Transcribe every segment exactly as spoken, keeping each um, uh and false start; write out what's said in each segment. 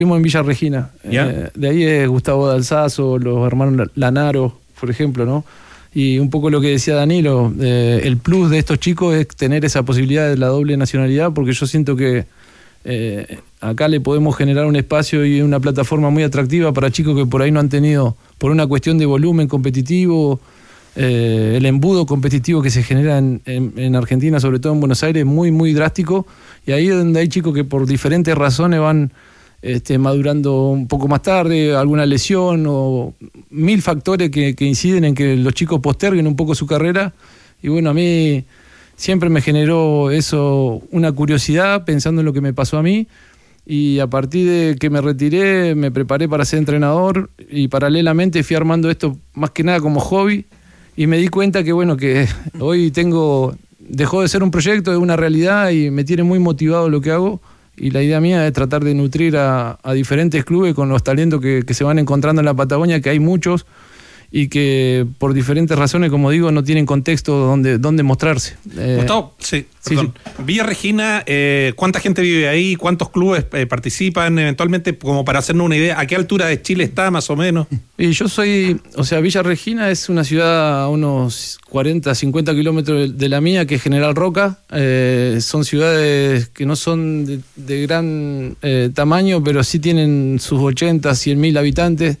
Vimos en Villa Regina. Eh, de ahí es Gustavo D'Alsazo, los hermanos Lanaro, por ejemplo, ¿no? Y un poco lo que decía Danilo, eh, el plus de estos chicos es tener esa posibilidad de la doble nacionalidad, porque yo siento que eh, acá le podemos generar un espacio y una plataforma muy atractiva para chicos que por ahí no han tenido, por una cuestión de volumen competitivo, eh, el embudo competitivo que se genera en, en, en Argentina, sobre todo en Buenos Aires, muy, muy drástico, y ahí es donde hay chicos que por diferentes razones van Este, madurando un poco más tarde, alguna lesión o mil factores que, que inciden en que los chicos posterguen un poco su carrera. Y bueno, a mí siempre me generó eso, una curiosidad pensando en lo que me pasó a mí, y a partir de que me retiré me preparé para ser entrenador y paralelamente fui armando esto más que nada como hobby, y me di cuenta que bueno, que hoy tengo, dejó de ser un proyecto, de una realidad, y me tiene muy motivado lo que hago. Y la idea mía es tratar de nutrir a, a diferentes clubes con los talentos que, que se van encontrando en la Patagonia, que hay muchos, y que por diferentes razones, como digo, no tienen contexto donde, donde mostrarse. Eh, Gustavo, sí, perdón. Sí, sí. Villa Regina, eh, ¿cuánta gente vive ahí? ¿Cuántos clubes eh, participan eventualmente? Como para hacernos una idea, ¿a qué altura de Chile está más o menos? Y yo soy, o sea, Villa Regina es una ciudad a unos cuarenta, cincuenta kilómetros de la mía, que es General Roca. Eh, son ciudades que no son de, de gran eh, tamaño, pero sí tienen sus ochenta, cien mil habitantes.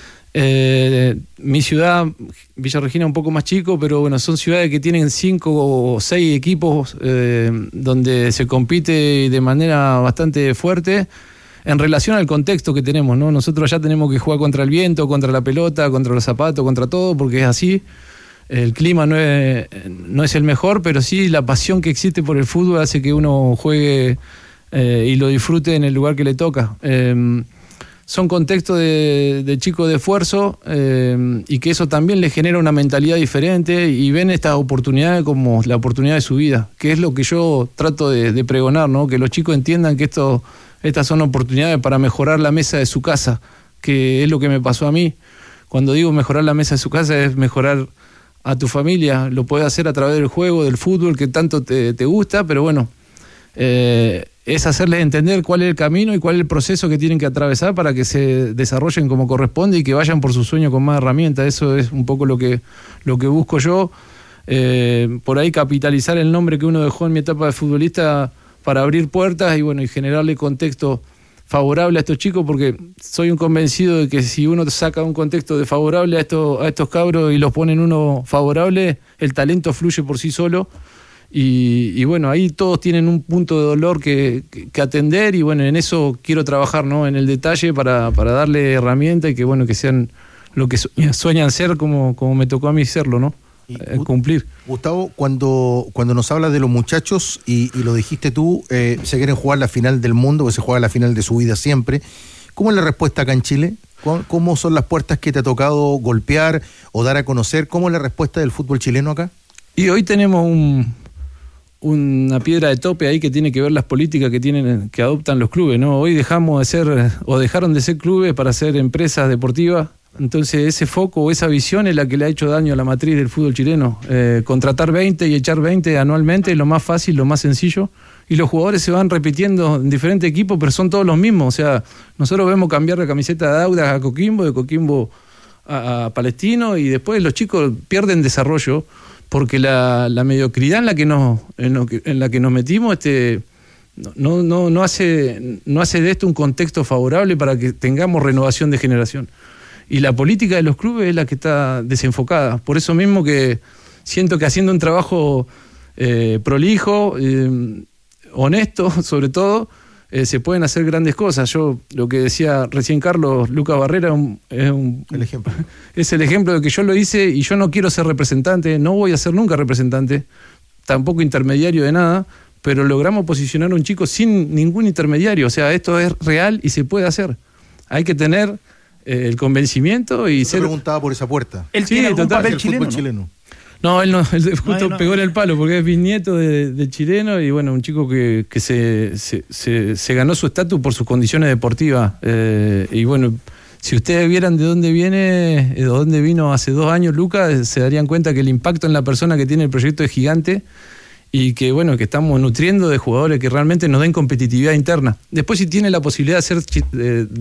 Eh, mi ciudad, Villa Regina, un poco más chico, pero bueno, son ciudades que tienen cinco o seis equipos eh, donde se compite de manera bastante fuerte en relación al contexto que tenemos, ¿no? Nosotros ya tenemos que jugar contra el viento, contra la pelota, contra los zapatos, contra todo, porque es así. El clima no es, no es el mejor, pero sí la pasión que existe por el fútbol hace que uno juegue eh, y lo disfrute en el lugar que le toca. Eh, Son contextos de, de chicos de esfuerzo eh, y que eso también les genera una mentalidad diferente, y ven estas oportunidades como la oportunidad de su vida, que es lo que yo trato de, de pregonar, ¿no? Que los chicos entiendan que esto, estas son oportunidades para mejorar la mesa de su casa, que es lo que me pasó a mí. Cuando digo mejorar la mesa de su casa es mejorar a tu familia. Lo puedes hacer a través del juego, del fútbol, que tanto te, te gusta, pero bueno... Eh, es hacerles entender cuál es el camino y cuál es el proceso que tienen que atravesar para que se desarrollen como corresponde y que vayan por su sueño con más herramientas. Eso es un poco lo que, lo que busco yo. Eh, por ahí capitalizar el nombre que uno dejó en mi etapa de futbolista para abrir puertas y bueno, y generarle contexto favorable a estos chicos, porque soy un convencido de que si uno saca un contexto desfavorable a estos, a estos cabros y los pone en uno favorable, el talento fluye por sí solo. Y, y bueno, ahí todos tienen un punto de dolor que, que, que atender, y bueno, en eso quiero trabajar, ¿no? En el detalle para, para darle herramientas y que bueno, que sean lo que sueñan, sueñan ser, como, como me tocó a mí serlo, ¿no? Eh, cumplir. Gustavo, cuando, cuando nos hablas de los muchachos, y, y lo dijiste tú, eh, se quieren jugar la final del mundo, que se juega la final de su vida siempre, ¿cómo es la respuesta acá en Chile? ¿Cómo son las puertas que te ha tocado golpear o dar a conocer? ¿Cómo es la respuesta del fútbol chileno acá? Y hoy tenemos un... una piedra de tope ahí que tiene que ver las políticas que tienen, que adoptan los clubes, ¿no? Hoy dejamos de ser, o dejaron de ser clubes para ser empresas deportivas. Entonces ese foco o esa visión es la que le ha hecho daño a la matriz del fútbol chileno. Eh, contratar veinte y echar veinte anualmente es lo más fácil, lo más sencillo, y los jugadores se van repitiendo en diferentes equipos, pero son todos los mismos. O sea, nosotros vemos cambiar la camiseta de Audax a Coquimbo, de Coquimbo a, a Palestino, y después los chicos pierden desarrollo porque la, la mediocridad en la que nos, en, lo que, en la que nos metimos este, no, no, no, hace, no hace de esto un contexto favorable para que tengamos renovación de generación. Y la política de los clubes es la que está desenfocada. Por eso mismo que siento que haciendo un trabajo eh, prolijo, eh, honesto sobre todo, eh, se pueden hacer grandes cosas. Yo, lo que decía recién Carlos, Lucas Barrera un, es, un, el ejemplo. es el ejemplo de que yo lo hice, y yo no quiero ser representante, no voy a ser nunca representante, tampoco intermediario de nada, pero logramos posicionar a un chico sin ningún intermediario. O sea, esto es real y se puede hacer. Hay que tener eh, el convencimiento y yo ser... te preguntaba por esa puerta. ¿Él sí, tiene algún total, papel el chileno, fútbol chileno? No, él no, él justo no, no. pegó en el palo porque es bisnieto de, de chileno, y bueno, un chico que, que se, se, se, se ganó su estatus por sus condiciones deportivas. Eh, y bueno, si ustedes vieran de dónde viene, de dónde vino hace dos años Lucas, se darían cuenta que el impacto en la persona que tiene el proyecto es gigante, y que bueno, que estamos nutriendo de jugadores que realmente nos den competitividad interna. Después, si tiene la posibilidad de hacer